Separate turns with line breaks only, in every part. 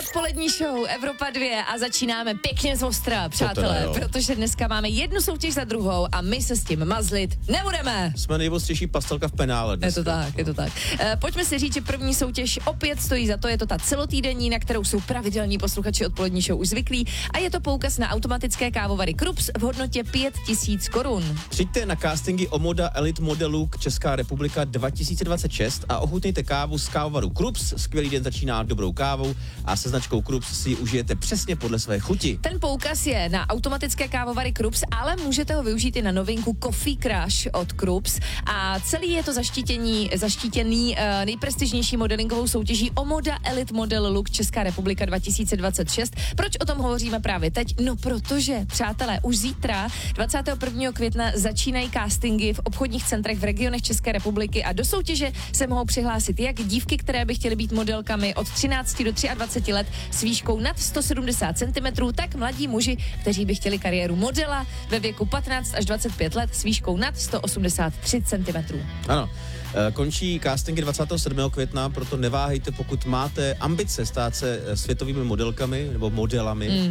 Odpolední show Evropa 2 a začínáme pěkně z ostra, přátelé, protože dneska máme jednu soutěž za druhou a my se s tím mazlit nebudeme.
Jsme nejostřejší pastelka v penále dneska.
Je to tak. Pojďme si říct, že první soutěž opět stojí za to, je to ta celotýdenní, na kterou jsou pravidelní posluchači Odpolední show už zvyklí a je to poukaz na automatické kávovary Krups v hodnotě 5000 korun.
Přijďte na castingy Omoda Elite Modelu Česká republika 2026 a ochutnejte kávu z kávovaru Krups. Skvělý den začíná dobrou kávou a se značkou Krups si užijete přesně podle své chuti.
Ten poukaz je na automatické kávovary Krups, ale můžete ho využít i na novinku Coffee Crush od Krups a celý je to zaštítěný nejprestižnější modelingovou soutěží Omoda Elite Model Look Česká republika 2026. Proč o tom hovoříme právě teď? No protože, přátelé, už zítra 21. května začínají castingy v obchodních centrech v regionech České republiky a do soutěže se mohou přihlásit jak dívky, které by chtěly být modelkami od 13 do 23 let s výškou nad 170 cm, tak mladí muži, kteří by chtěli kariéru modela ve věku 15 až 25 let s výškou nad 183 cm.
Ano, končí castingy 27. května, proto neváhejte, pokud máte ambice stát se světovými modelkami nebo modelami.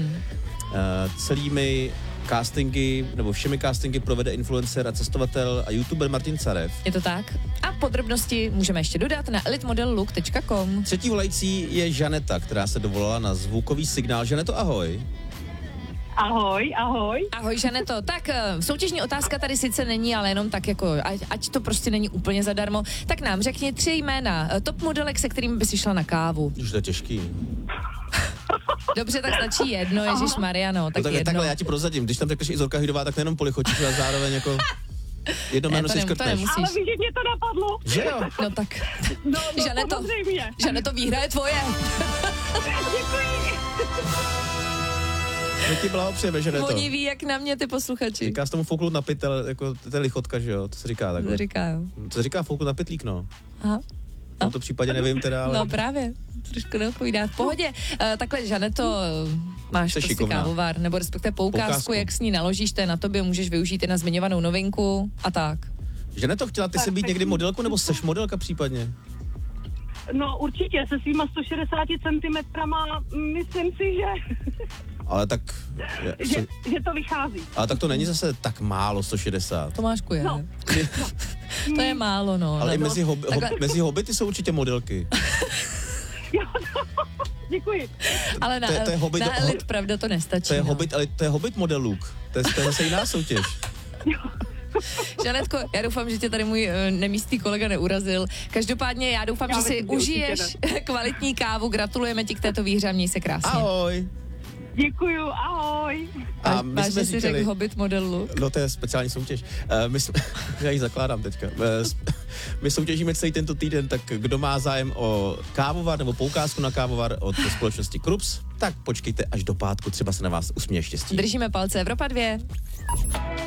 Celými castingy, nebo všemi castingy provede influencer a cestovatel a youtuber Martin Carev.
Je to tak? A podrobnosti můžeme ještě dodat na elitmodellook.com.
Třetí volající je Žaneta, která se dovolala na zvukový signál. Žaneto, ahoj.
Ahoj.
Ahoj, Žaneto. Tak soutěžní otázka tady sice není, ale jenom tak jako, ať to prostě není úplně zadarmo, tak nám řekni 3 jména top modelek, se kterými by si šla na kávu.
Už to je těžký.
Dobře, tak stačí jedno, ježišmarja, no, tak jedno.
Takhle, já ti prozadím, když tam řekneš i Zorka Hydová, tak nejenom polichotíš, ale zároveň jako jedno jméno si škrtneš.
Ale víš, že mě to napadlo.
Že jo?
No tak,
No,
Žaneto, výhra je tvoje.
Děkuji.
My ti blahopřejeme, že ne to.
Oni ví, jak na mě ty posluchači.
Říká se tomu fouknout na pytel, jako to je lichotka, že jo? To se říká takhle.
To říká, jo.
To se říká fouknout na pytlík, no.
Aha.
V tomto případě nevím teda, ale...
No právě, trošku neodpovídá. V pohodě. Takhle, Žaneto, máš prostě kávovar, nebo respektive poukázku, jak s ní naložíš, to je na tobě, můžeš využít i na zmiňovanou novinku a tak.
Žaneto, chtěla ty si být někdy modelku, nebo seš modelka případně?
No určitě, se svýma 160 centimetrama, myslím si, že...
Ale tak...
že to vychází.
Ale tak to není zase tak málo, 160.
Tomášku je. No. To je málo, no.
Ale i mezi hobity jsou určitě modelky.
Jo, děkuji.
Ale na elit, pravda, to nestačí.
To je hobit, ale to je hobit model look. To je zase jiná soutěž.
Žanetko, já doufám, že tě tady můj nemístný kolega neurazil. Každopádně já doufám, že si užiješ kvalitní kávu. Gratulujeme ti k této výhře a měj se krásně.
Ahoj.
Děkuju, ahoj.
A my jsme
si řekl Hobbit model look.
No to je speciální soutěž. Já ji zakládám teďka. My soutěžíme celý tento týden, tak kdo má zájem o kávovar nebo poukázku na kávovar od společnosti Krups, tak počkejte až do pátku, třeba se na vás usměje štěstí.
Držíme palce, Evropa 2.